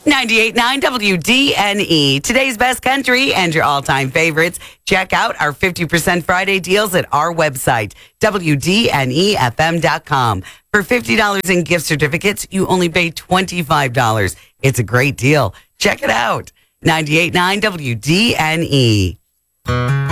98.9 WDNE. Today's best country and your all-time favorites. Check out our 50% Friday deals at our website, WDNEFM.com. For $50 in gift certificates, you only pay $25. It's a great deal. Check it out. 98.9 WDNE.